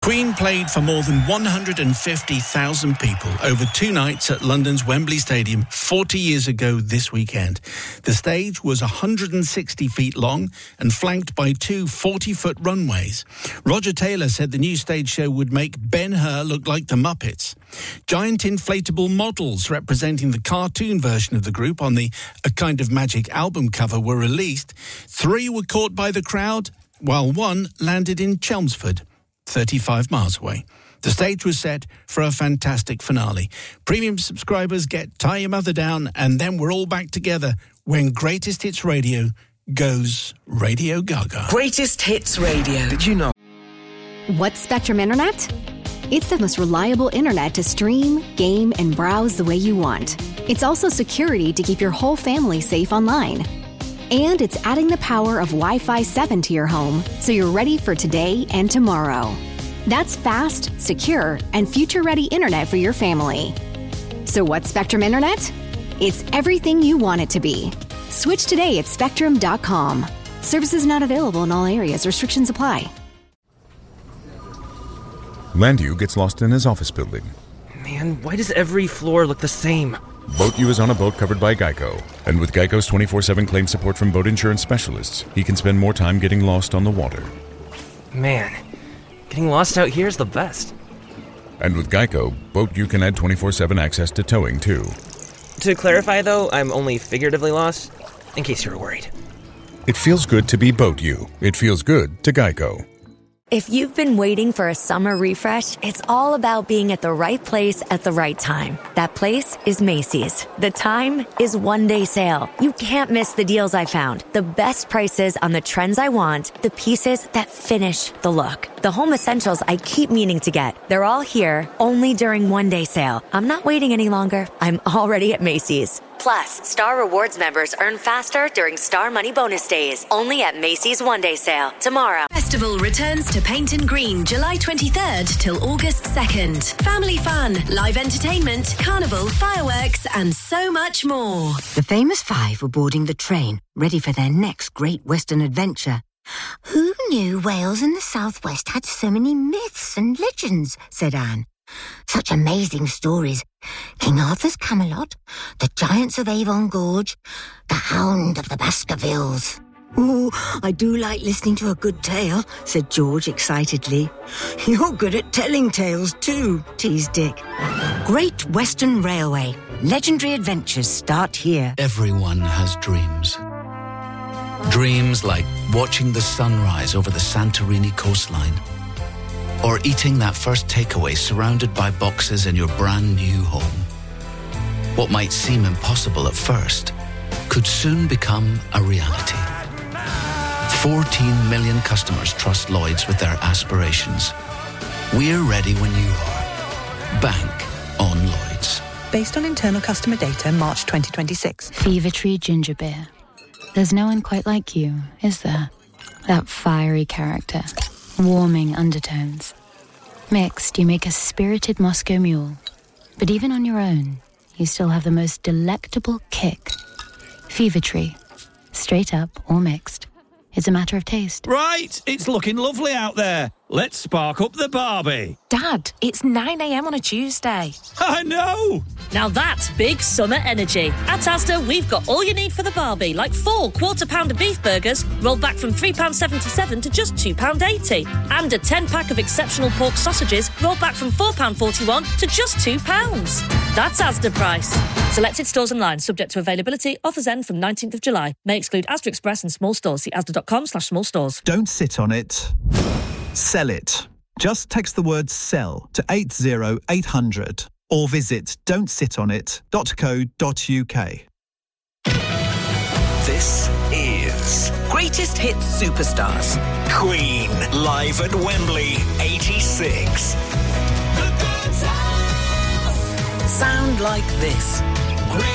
Queen played for more than 150,000 people over 2 nights at London's Wembley Stadium 40 years ago this weekend. The stage was 160 feet long and flanked by 2 40-foot runways. Roger Taylor said the new stage show would make Ben-Hur look like the Muppets. Giant inflatable models representing the cartoon version of the group on the A Kind of Magic album cover were released. 3 were caught by the crowd, while 1 landed in Chelmsford, 35 miles away. The stage was set for a fantastic finale. Premium subscribers get Tie Your Mother Down, and then we're all back together when Greatest Hits Radio goes Radio Gaga. Greatest Hits Radio. Did you know? What's Spectrum Internet? It's the most reliable internet to stream, game, and browse the way you want. It's also security to keep your whole family safe online. And it's adding the power of Wi-Fi 7 to your home, so you're ready for today and tomorrow. That's fast, secure, and future-ready internet for your family. So what's Spectrum Internet? It's everything you want it to be. Switch today at Spectrum.com. Services not available in all areas. Restrictions apply. Landu gets lost in his office building. Man, why does every floor look the same? BoatU is on a boat covered by Geico. And with Geico's 24/7 claim support from boat insurance specialists, he can spend more time getting lost on the water. Man, getting lost out here is the best. And with Geico, BoatU can add 24/7 access to towing, too. To clarify, though, I'm only figuratively lost, in case you were worried. It feels good to be BoatU. It feels good to Geico. If you've been waiting for a summer refresh, it's all about being at the right place at the right time. That place is Macy's. The time is one-day sale. You can't miss the deals I found, the best prices on the trends I want, the pieces that finish the look. The home essentials I keep meaning to get. They're all here, only during one-day sale. I'm not waiting any longer. I'm already at Macy's. Plus, Star Rewards members earn faster during Star Money Bonus Days. Only at Macy's One-Day Sale. Tomorrow. Festival returns to Paynton Green July 23rd till August 2nd. Family fun, live entertainment, carnival, fireworks, and so much more. The famous 5 were boarding the train, ready for their next great Western adventure. Who knew Wales and the Southwest had so many myths and legends, said Anne. Such amazing stories. King Arthur's Camelot, the Giants of Avon Gorge, the Hound of the Baskervilles. Oh, I do like listening to a good tale, said George excitedly. You're good at telling tales too, teased Dick. Great Western Railway. Legendary adventures start here. Everyone has dreams. Dreams like watching the sunrise over the Santorini coastline, or eating that first takeaway surrounded by boxes in your brand new home. What might seem impossible at first could soon become a reality. 14 million customers trust Lloyds with their aspirations. We're ready when you are. Bank on Lloyds. Based on internal customer data, March 2026. Fever-Tree Ginger Beer. There's no one quite like you, is there? That fiery character. Warming undertones. Mixed, you make a spirited Moscow Mule. But even on your own, you still have the most delectable kick. Fever-Tree. Straight up or mixed. It's a matter of taste. Right, it's looking lovely out there. Let's spark up the Barbie. Dad, it's 9 a.m. on a Tuesday. I know! Now that's big summer energy. At Asda, we've got all you need for the Barbie, like 4 quarter-pounder beef burgers, rolled back from £3.77 to just £2.80. And a 10-pack of exceptional pork sausages, rolled back from £4.41 to just £2. That's Asda price. Selected stores online, subject to availability. Offers end from 19th of July. May exclude Asda Express and small stores. See asda.com/small stores. Don't sit on it. Sell it. Just text the word SELL to 80800 or visit don'tsitonit.co.uk. This is Greatest Hits Superstars. Queen, live at Wembley, 86. Sound like this.